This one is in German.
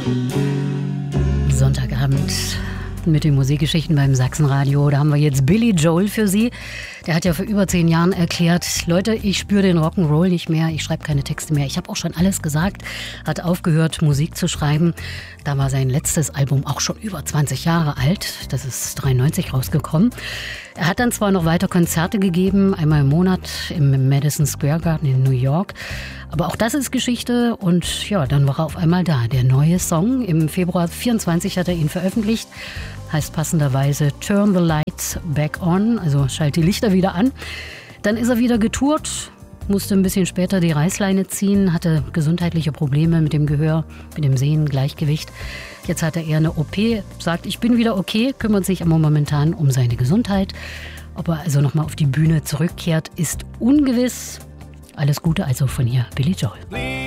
Sonntagabend mit den Musikgeschichten beim Sachsenradio. Da haben wir jetzt Billy Joel für Sie. Der hat ja vor über 10 Jahren erklärt, Leute, ich spüre den Rock'n'Roll nicht mehr, ich schreibe keine Texte mehr. Ich habe auch schon alles gesagt, hat aufgehört, Musik zu schreiben. Da war sein letztes Album auch schon über 20 Jahre alt. Das ist 93 rausgekommen. Er hat dann zwar noch weiter Konzerte gegeben, einmal im Monat im Madison Square Garden in New York. Aber auch das ist Geschichte und ja, dann war er auf einmal da. Der neue Song, im Februar 24 hat er ihn veröffentlicht, heißt passenderweise Turn the Lights Back On, also schalt die Lichter wieder an. Dann ist er wieder getourt, musste ein bisschen später die Reißleine ziehen, hatte gesundheitliche Probleme mit dem Gehör, mit dem Sehen, Gleichgewicht. Jetzt hat er eher eine OP, sagt, ich bin wieder okay, kümmert sich aber momentan um seine Gesundheit. Ob er also nochmal auf die Bühne zurückkehrt, ist ungewiss. Alles Gute also von ihr, Billy Joel.